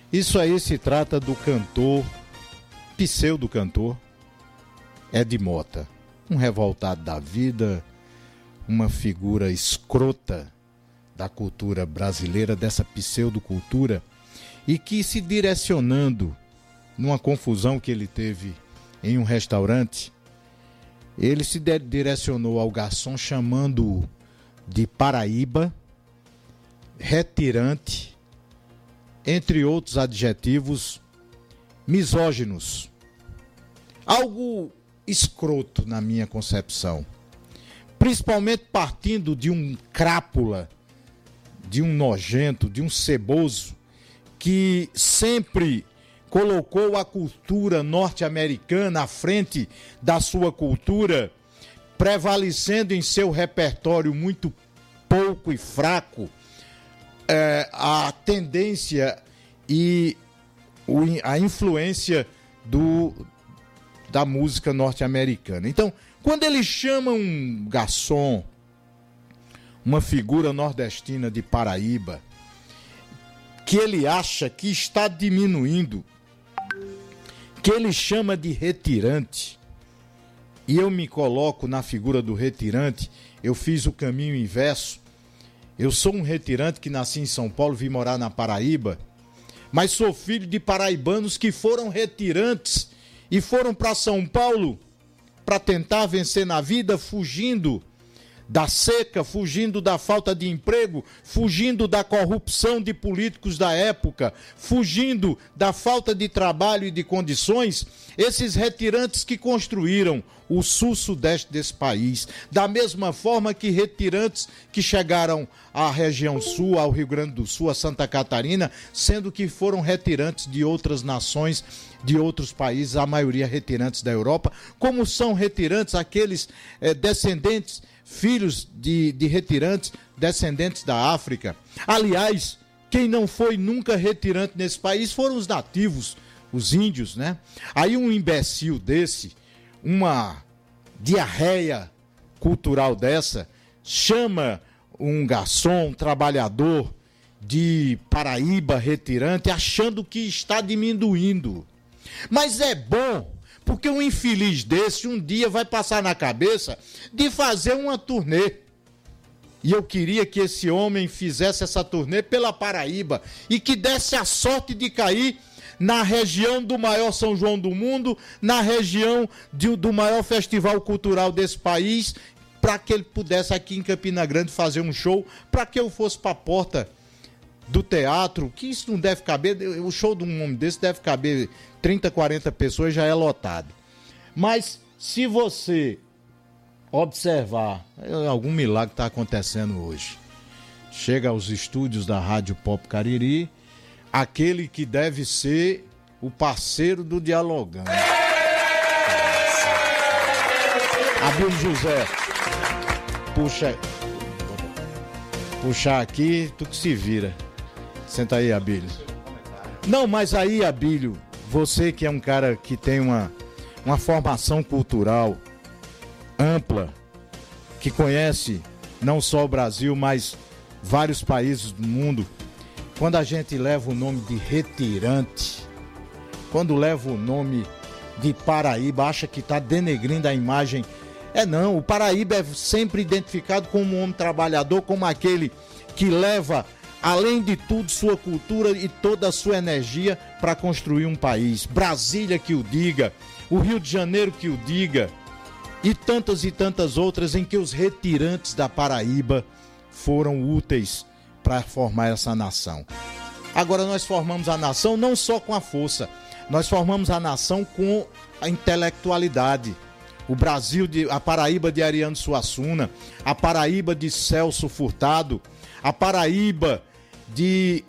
Isso aí se trata do cantor, pseudo-cantor, Ed Mota. Um revoltado da vida, uma figura escrota da cultura brasileira, dessa pseudo-cultura, e que se direcionando numa confusão que ele teve em um restaurante, ele se direcionou ao garçom chamando-o de Paraíba, retirante, entre outros adjetivos misóginos. Algo escroto na minha concepção. Principalmente partindo de um crápula, de um nojento, de um ceboso, que sempre colocou a cultura norte-americana à frente da sua cultura, prevalecendo em seu repertório muito pouco e fraco a tendência e a influência da música norte-americana. Então, quando ele chama um garçom, uma figura nordestina de Paraíba, que ele acha que está diminuindo, que ele chama de retirante, e eu me coloco na figura do retirante, eu fiz o caminho inverso. Eu sou um retirante que nasci em São Paulo, vim morar na Paraíba, mas sou filho de paraibanos que foram retirantes e foram para São Paulo para tentar vencer na vida, fugindo da seca, fugindo da falta de emprego, fugindo da corrupção de políticos da época, fugindo da falta de trabalho e de condições. Esses retirantes que construíram o sul-sudeste desse país, da mesma forma que retirantes que chegaram à região sul, ao Rio Grande do Sul, a Santa Catarina, sendo que foram retirantes de outras nações, de outros países, a maioria retirantes da Europa, como são retirantes aqueles descendentes, filhos de retirantes, descendentes da África. Aliás, quem não foi nunca retirante nesse país foram os nativos, os índios, né? Aí um imbecil desse, uma diarreia cultural dessa, chama um garçom, um trabalhador de Paraíba retirante, achando que está diminuindo. Mas é bom, porque um infeliz desse um dia vai passar na cabeça de fazer uma turnê. E eu queria que esse homem fizesse essa turnê pela Paraíba e que desse a sorte de cair na região do maior São João do mundo, na região do maior festival cultural desse país, para que ele pudesse aqui em Campina Grande fazer um show, para que eu fosse para a porta do teatro, que isso não deve caber, o show de um homem desse deve caber 30, 40 pessoas, já é lotado. Mas se você observar, algum milagre está acontecendo hoje. Chega aos estúdios da Rádio Pop Cariri, aquele que deve ser o parceiro do Dialogando. Abílio José, puxa aqui, tu que se vira. Senta aí, Abílio. Não, mas aí, Abílio, você que é um cara que tem uma formação cultural ampla, que conhece não só o Brasil, mas vários países do mundo, quando a gente leva o nome de retirante, quando leva o nome de Paraíba, acha que está denegrindo a imagem. Não, o Paraíba é sempre identificado como um homem trabalhador, como aquele que leva, além de tudo, sua cultura e toda a sua energia para construir um país. Brasília que o diga, o Rio de Janeiro que o diga, e tantas outras em que os retirantes da Paraíba foram úteis para formar essa nação. Agora nós formamos a nação não só com a força, nós formamos a nação com a intelectualidade. O Brasil, a Paraíba de Ariano Suassuna, a Paraíba de Celso Furtado, a Paraíba de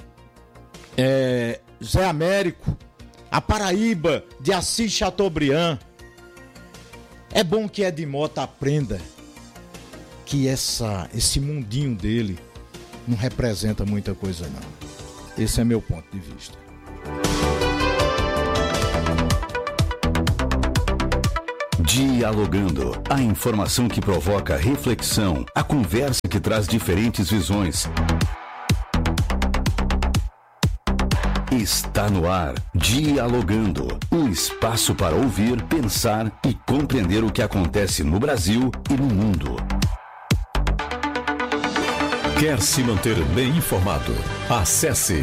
Zé Américo, a Paraíba de Assis Chateaubriand. É bom que Ed Mota aprenda que esse mundinho dele não representa muita coisa, não. Esse é meu ponto de vista. Dialogando, a informação que provoca reflexão, a conversa que traz diferentes visões. Está no ar, Dialogando, um espaço para ouvir, pensar e compreender o que acontece no Brasil e no mundo. Quer se manter bem informado? Acesse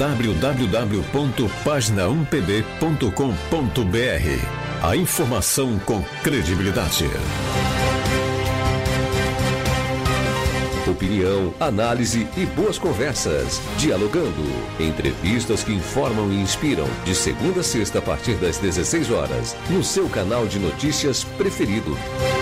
www.pagina1pb.com.br. A informação com credibilidade. Opinião, análise e boas conversas. Dialogando. Entrevistas que informam e inspiram. De segunda a sexta a partir das 16 horas. No seu canal de notícias preferido.